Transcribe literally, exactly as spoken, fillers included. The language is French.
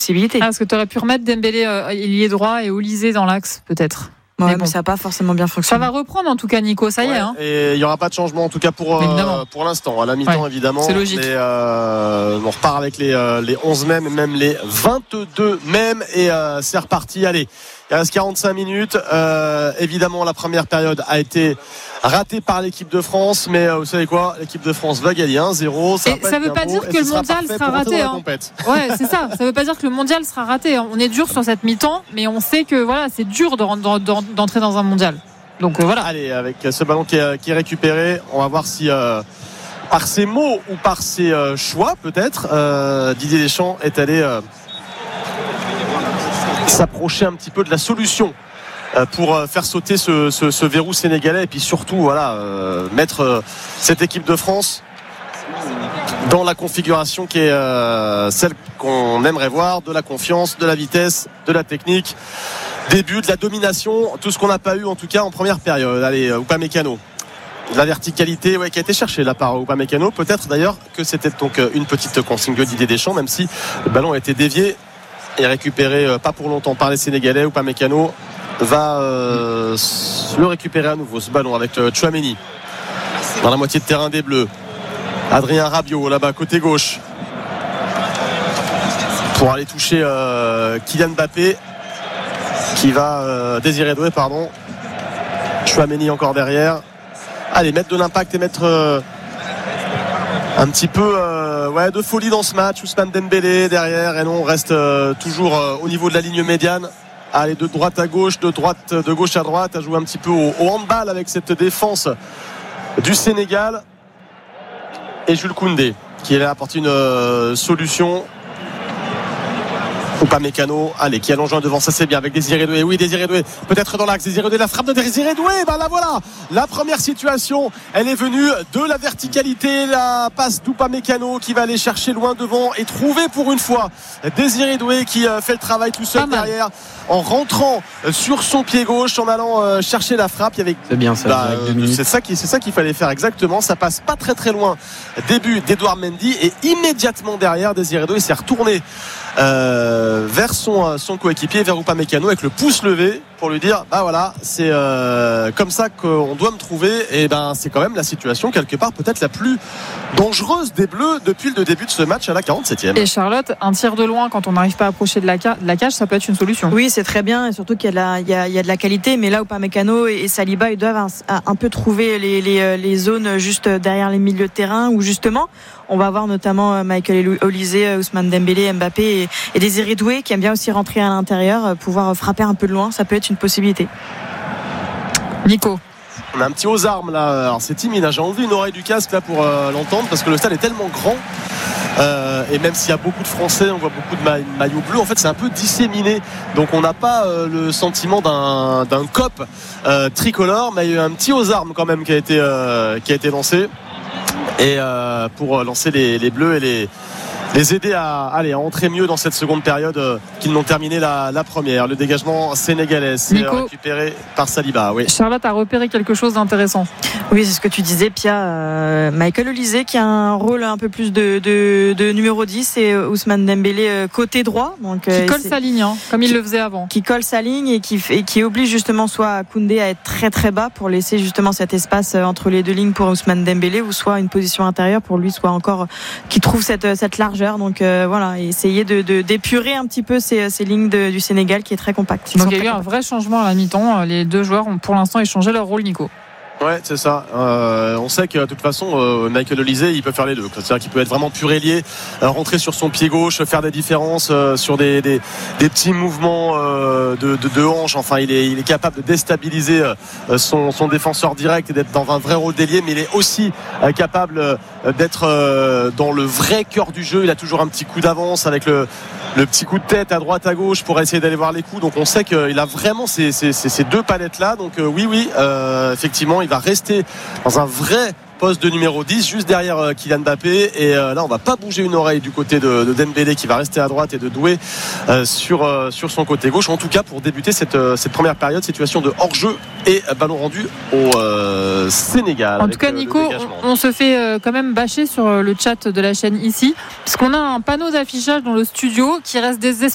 possibilité. Ah, parce que tu aurais pu remettre Dembélé euh, ailier droit et Olysée dans l'axe, peut-être. Ouais, mais, mais bon. ça n'a pas forcément bien fonctionné. Ça va reprendre en tout cas, Nico, ça y ouais, est. Hein. Et il n'y aura pas de changement en tout cas pour, euh, pour l'instant. À la mi-temps, ouais, évidemment. C'est logique. Mais, euh, on repart avec les, euh, les onze mêmes et même les vingt-deux mêmes. Et euh, c'est reparti. Allez, il reste quarante-cinq minutes. Euh, évidemment, la première période a été ratée par l'équipe de France. Mais euh, vous savez quoi, l'équipe de France va gagner un zéro. Ça ne veut pas dire que le mondial sera raté. Hein. Ouais, c'est ça. Ça ne veut pas dire que le mondial sera raté. On est dur sur cette mi-temps, mais on sait que voilà, c'est dur de, d'entrer dans un mondial. Donc euh, voilà. Allez, avec ce ballon qui est, qui est récupéré, on va voir si euh, par ses mots ou par ses euh, choix peut-être, euh, Didier Deschamps est allé euh, s'approcher un petit peu de la solution euh, pour euh, faire sauter ce, ce, ce verrou sénégalais et puis surtout voilà euh, mettre euh, cette équipe de France dans la configuration qui est euh, celle qu'on aimerait voir, de la confiance, de la vitesse, de la technique, des buts, de la domination, tout ce qu'on n'a pas eu en tout cas en première période. Allez, Upamecano, la verticalité ouais, qui a été cherchée là par Upamecano, peut-être d'ailleurs que c'était donc une petite consigne de Didier Deschamps, même si le ballon a été dévié et récupéré euh, pas pour longtemps par les Sénégalais. Upamecano va euh, le récupérer à nouveau, ce ballon avec euh, Tchouaméni dans la moitié de terrain des Bleus. Adrien Rabiot là-bas côté gauche pour aller toucher euh, Kylian Mbappé qui va euh, Désiré Doué pardon. Tchouaméni encore derrière. Allez, mettre de l'impact et mettre euh, un petit peu euh, ouais, de folie dans ce match. Ousmane Dembélé derrière et non on reste euh, toujours euh, au niveau de la ligne médiane. Allez, de droite à gauche, de droite de gauche à droite, à jouer un petit peu au, au handball avec cette défense du Sénégal. Et Jules Koundé qui a apporté une euh, solution. Upamecano, allez, qui allonge devant, ça c'est bien avec Désiré Doué. Oui, Désiré Doué, peut-être dans l'axe. Désiré Doué, la frappe de Désiré Doué. Ben là voilà, la première situation, elle est venue de la verticalité. La passe d'Upamecano qui va aller chercher loin devant et trouver pour une fois Désiré Doué qui fait le travail tout seul derrière en rentrant sur son pied gauche, en allant chercher la frappe. Il y avait... C'est bien ça. Bah, euh, c'est ça qui, c'est ça qu'il fallait faire exactement. Ça passe pas très très loin. Début d'Edouard Mendy et immédiatement derrière Désiré Doué s'est retourné. Euh, vers son, son coéquipier, vers Upamecano avec le pouce levé pour lui dire bah voilà c'est euh, comme ça qu'on doit me trouver. Et ben c'est quand même la situation quelque part peut-être la plus dangereuse des Bleus depuis le début de ce match à la quarante-septième. Et Charlotte, un tir de loin quand on n'arrive pas à approcher de la, ca- de la cage, ça peut être une solution. Oui, c'est très bien et surtout qu'il y a de la, il y a, il y a de la qualité, mais là Upamecano et, et Saliba ils doivent un, un peu trouver les, les, les zones juste derrière les milieux de terrain où justement on va voir notamment Michael Olysée, Ousmane Dembélé, Mbappé et, et Désiré Doué qui aime bien aussi rentrer à l'intérieur, pouvoir frapper un peu de loin, ça peut être une possibilité. Nico. On a un petit aux armes là, alors c'est timide, hein. J'ai enlevé une oreille du casque là pour euh, l'entendre parce que le stade est tellement grand euh, et même s'il y a beaucoup de Français, on voit beaucoup de ma- maillots bleus, en fait c'est un peu disséminé, donc on n'a pas euh, le sentiment d'un, d'un cop euh, tricolore, mais il y a eu un petit aux armes quand même qui a été, euh, qui a été lancé et euh, pour lancer les, les bleus et les les aider à, allez, à entrer mieux dans cette seconde période euh, qu'ils n'ont terminé la, la première. Le dégagement sénégalais c'est récupéré par Saliba. Oui. Charlotte a repéré quelque chose d'intéressant. Oui, c'est ce que tu disais, Pia. Euh, Michael Olysée qui a un rôle un peu plus de, de, de numéro dix et Ousmane Dembélé euh, côté droit. Donc, qui euh, colle sa ligne, hein, comme il qui, le faisait avant. Qui colle sa ligne et qui, et qui oblige justement soit Koundé à être très très bas pour laisser justement cet espace entre les deux lignes pour Ousmane Dembélé ou soit une position intérieure pour lui, soit encore qui trouve cette, cette largeur. Donc euh, voilà, essayer de, de, d'épurer un petit peu ces, ces lignes de, du Sénégal qui est très compacte. Donc il y a eu un vrai changement à la mi-temps. Les deux joueurs ont pour l'instant échangé leur rôle, Nico. Ouais, c'est ça. Euh, on sait que de toute façon, euh, Michael Olysée, il peut faire les deux. C'est-à-dire qu'il peut être vraiment pur ailier, euh, rentrer sur son pied gauche, faire des différences euh, sur des, des, des petits mouvements euh, de, de, de hanche. Enfin, il est, il est capable de déstabiliser euh, son, son défenseur direct et d'être dans un vrai rôle d'ailier, mais il est aussi euh, capable euh, d'être euh, dans le vrai cœur du jeu. Il a toujours un petit coup d'avance avec le, le petit coup de tête à droite, à gauche pour essayer d'aller voir les coups. Donc on sait qu'il a vraiment ces, ces, ces deux palettes-là. Donc euh, oui, oui, euh, effectivement, il va rester dans un vrai poste de numéro dix juste derrière euh, Kylian Mbappé et euh, là on va pas bouger une oreille du côté de, de Dembélé qui va rester à droite et de Doué euh, sur, euh, sur son côté gauche, en tout cas pour débuter cette, euh, cette première période. Situation de hors-jeu et euh, ballon rendu au euh, Sénégal. En avec, tout cas euh, Nico, on, on se fait euh, quand même bâcher sur le chat de la chaîne ici parce qu'on a un panneau d'affichage dans le studio qui reste désespéré